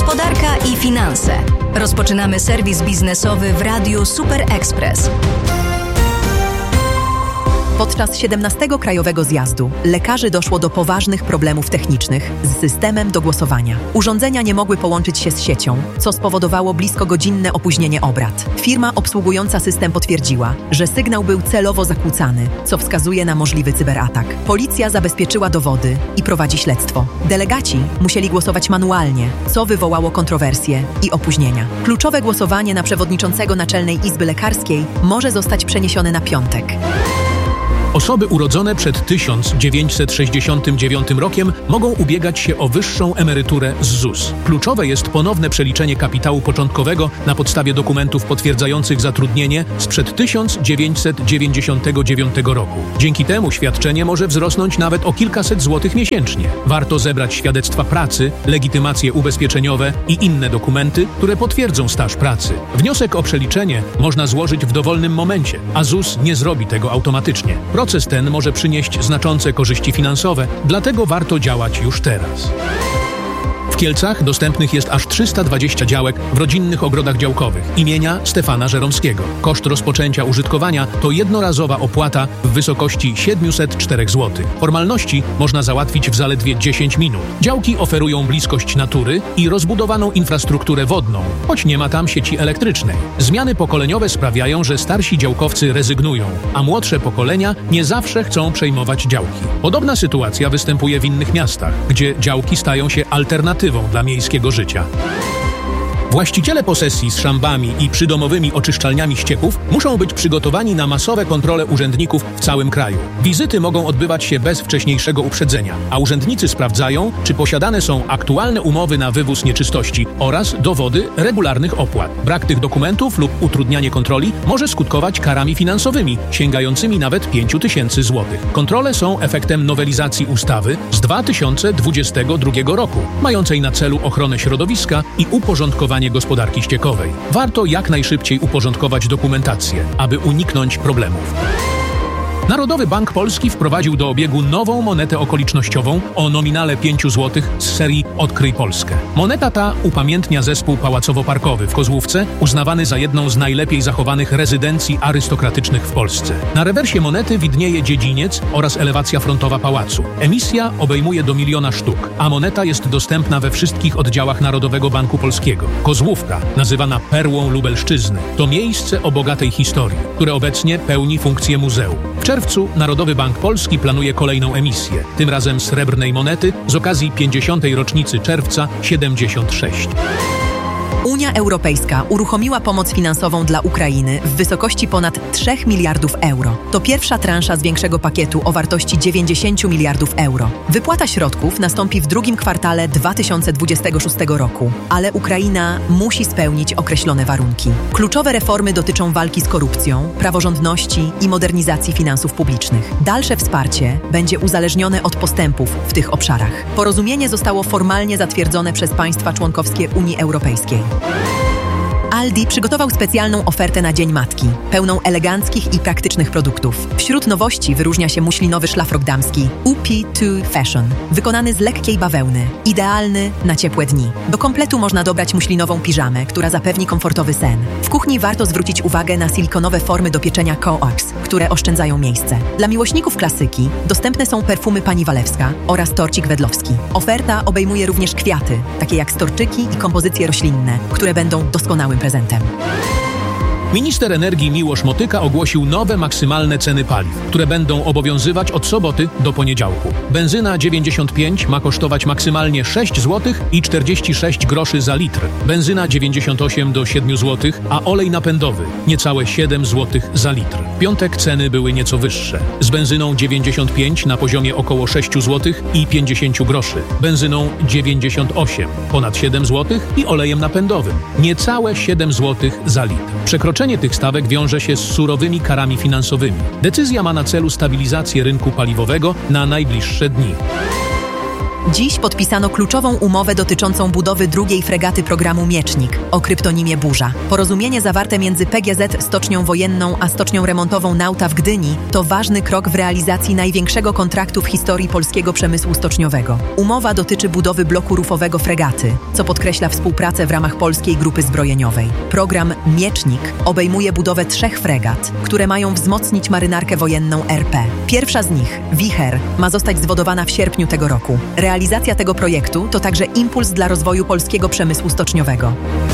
Gospodarka i finanse. Rozpoczynamy serwis biznesowy w Radiu Super Express. Podczas 17. Krajowego Zjazdu lekarzy doszło do poważnych problemów technicznych z systemem do głosowania. Urządzenia nie mogły połączyć się z siecią, co spowodowało bliskogodzinne opóźnienie obrad. Firma obsługująca system potwierdziła, że sygnał był celowo zakłócany, co wskazuje na możliwy cyberatak. Policja zabezpieczyła dowody i prowadzi śledztwo. Delegaci musieli głosować manualnie, co wywołało kontrowersje i opóźnienia. Kluczowe głosowanie na przewodniczącego Naczelnej Izby Lekarskiej może zostać przeniesione na piątek. Osoby urodzone przed 1969 rokiem mogą ubiegać się o wyższą emeryturę z ZUS. Kluczowe jest ponowne przeliczenie kapitału początkowego na podstawie dokumentów potwierdzających zatrudnienie sprzed 1999 roku. Dzięki temu świadczenie może wzrosnąć nawet o kilkaset złotych miesięcznie. Warto zebrać świadectwa pracy, legitymacje ubezpieczeniowe i inne dokumenty, które potwierdzą staż pracy. Wniosek o przeliczenie można złożyć w dowolnym momencie, a ZUS nie zrobi tego automatycznie. Proces ten może przynieść znaczące korzyści finansowe, dlatego warto działać już teraz. W Kielcach dostępnych jest aż 320 działek w rodzinnych ogrodach działkowych imienia Stefana Żeromskiego. Koszt rozpoczęcia użytkowania to jednorazowa opłata w wysokości 704 zł. Formalności można załatwić w zaledwie 10 minut. Działki oferują bliskość natury i rozbudowaną infrastrukturę wodną, choć nie ma tam sieci elektrycznej. Zmiany pokoleniowe sprawiają, że starsi działkowcy rezygnują, a młodsze pokolenia nie zawsze chcą przejmować działki. Podobna sytuacja występuje w innych miastach, gdzie działki stają się alternatywą dla miejskiego życia. Właściciele posesji z szambami i przydomowymi oczyszczalniami ścieków muszą być przygotowani na masowe kontrole urzędników w całym kraju. Wizyty mogą odbywać się bez wcześniejszego uprzedzenia, a urzędnicy sprawdzają, czy posiadane są aktualne umowy na wywóz nieczystości oraz dowody regularnych opłat. Brak tych dokumentów lub utrudnianie kontroli może skutkować karami finansowymi, sięgającymi nawet 5 tysięcy złotych. Kontrole są efektem nowelizacji ustawy z 2022 roku, mającej na celu ochronę środowiska i uporządkowanie gospodarki ściekowej. Warto jak najszybciej uporządkować dokumentację, aby uniknąć problemów. Narodowy Bank Polski wprowadził do obiegu nową monetę okolicznościową o nominale 5 zł z serii Odkryj Polskę. Moneta ta upamiętnia zespół pałacowo-parkowy w Kozłówce, uznawany za jedną z najlepiej zachowanych rezydencji arystokratycznych w Polsce. Na rewersie monety widnieje dziedziniec oraz elewacja frontowa pałacu. Emisja obejmuje do 1 000 000 sztuk, a moneta jest dostępna we wszystkich oddziałach Narodowego Banku Polskiego. Kozłówka, nazywana perłą Lubelszczyzny, to miejsce o bogatej historii, które obecnie pełni funkcję muzeum. W czerwcu Narodowy Bank Polski planuje kolejną emisję, tym razem srebrnej monety z okazji 50. rocznicy czerwca 76. Unia Europejska uruchomiła pomoc finansową dla Ukrainy w wysokości ponad 3 miliardów euro. To pierwsza transza z większego pakietu o wartości 90 miliardów euro. Wypłata środków nastąpi w drugim kwartale 2026 roku, ale Ukraina musi spełnić określone warunki. Kluczowe reformy dotyczą walki z korupcją, praworządności i modernizacji finansów publicznych. Dalsze wsparcie będzie uzależnione od postępów w tych obszarach. Porozumienie zostało formalnie zatwierdzone przez państwa członkowskie Unii Europejskiej. Aldi przygotował specjalną ofertę na Dzień Matki, pełną eleganckich i praktycznych produktów. Wśród nowości wyróżnia się muślinowy szlafrok damski UP2 Fashion, wykonany z lekkiej bawełny, idealny na ciepłe dni. Do kompletu można dobrać muślinową piżamę, która zapewni komfortowy sen. W kuchni warto zwrócić uwagę na silikonowe formy do pieczenia coax, które oszczędzają miejsce. Dla miłośników klasyki dostępne są perfumy Pani Walewska oraz torcik wedlowski. Oferta obejmuje również kwiaty, takie jak storczyki i kompozycje roślinne, które będą doskonałym prezentem. Minister energii Miłosz Motyka ogłosił nowe maksymalne ceny paliw, które będą obowiązywać od soboty do poniedziałku. Benzyna 95 ma kosztować maksymalnie 6 zł i 46 groszy za litr. Benzyna 98 do 7 zł, a olej napędowy niecałe 7 zł za litr. W piątek ceny były nieco wyższe. Z benzyną 95 na poziomie około 6 zł i 50 groszy. Benzyną 98 ponad 7 zł i olejem napędowym niecałe 7 zł za litr. Przekroczenie tych stawek wiąże się z surowymi karami finansowymi. Decyzja ma na celu stabilizację rynku paliwowego na najbliższe dni. Dziś podpisano kluczową umowę dotyczącą budowy drugiej fregaty programu Miecznik o kryptonimie Burza. Porozumienie zawarte między PGZ Stocznią Wojenną a Stocznią Remontową Nauta w Gdyni to ważny krok w realizacji największego kontraktu w historii polskiego przemysłu stoczniowego. Umowa dotyczy budowy bloku rufowego fregaty, co podkreśla współpracę w ramach Polskiej Grupy Zbrojeniowej. Program Miecznik obejmuje budowę 3 fregat, które mają wzmocnić marynarkę wojenną RP. Pierwsza z nich, Wicher, ma zostać zwodowana w sierpniu tego roku. Realizacja tego projektu to także impuls dla rozwoju polskiego przemysłu stoczniowego.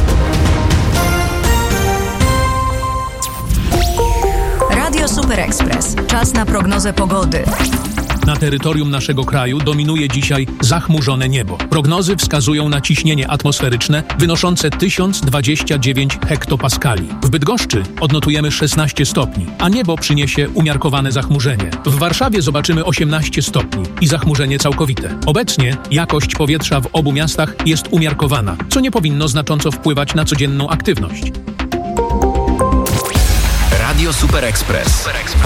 Radio Super Express. Czas na prognozę pogody. Na terytorium naszego kraju dominuje dzisiaj zachmurzone niebo. Prognozy wskazują na ciśnienie atmosferyczne wynoszące 1029 hektopaskali. W Bydgoszczy odnotujemy 16 stopni, a niebo przyniesie umiarkowane zachmurzenie. W Warszawie zobaczymy 18 stopni i zachmurzenie całkowite. Obecnie jakość powietrza w obu miastach jest umiarkowana, co nie powinno znacząco wpływać na codzienną aktywność. Radio Super Express.